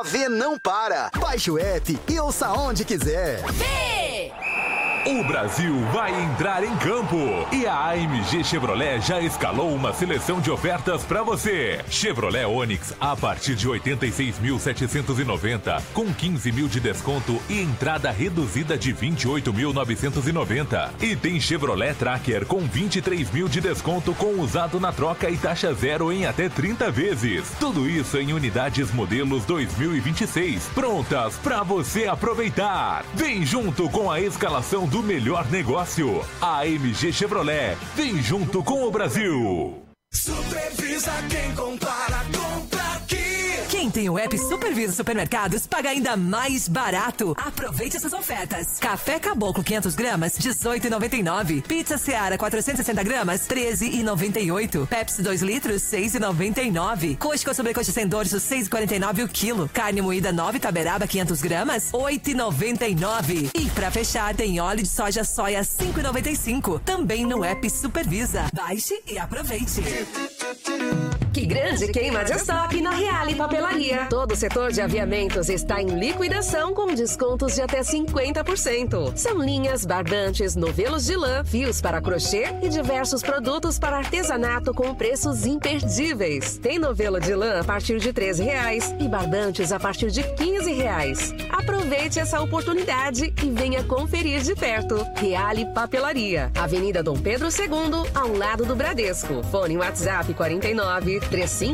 ver não para. Baixe o app e ouça onde quiser. O Brasil vai entrar em campo e a AMG Chevrolet já escalou uma seleção de ofertas para você. Chevrolet Onix a partir de 86.790 com 15 mil de desconto e entrada reduzida de 28.990. E tem Chevrolet Tracker com 23 mil de desconto com usado na troca e taxa zero em até 30 vezes. Tudo isso em unidades modelos 2026, prontas para você aproveitar. Vem junto com a escalação do melhor negócio. A AMG Chevrolet vem junto com o Brasil. Supervisa quem compara, compra aqui. Quem tem o app Supervisa Supermercados paga ainda mais barato. Aproveite essas ofertas. Café Caboclo 500 gramas, R$18,99. Pizza Seara 460 gramas, R$13,98. Pepsi 2 litros, R$6,99. Coxa com sobrecoxa sem dorso, R$6,49 o quilo. Carne moída 9 Taberaba 500 gramas, R$8,99. E pra fechar, tem óleo de soja soia 5,95. Também no app Supervisa. Baixe e aproveite. Que grande queima de estoque na Reale Papelaria. Todo o setor de aviamentos está em liquidação com descontos de até 50%. São linhas, barbantes, novelos de lã, fios para crochê e diversos produtos para artesanato com preços imperdíveis. Tem novelo de lã a partir de R$13 e barbantes a partir de R$15. Aproveite essa oportunidade e venha conferir de perto. Reale Papelaria, Avenida Dom Pedro II, ao lado do Bradesco. Fone WhatsApp 49 35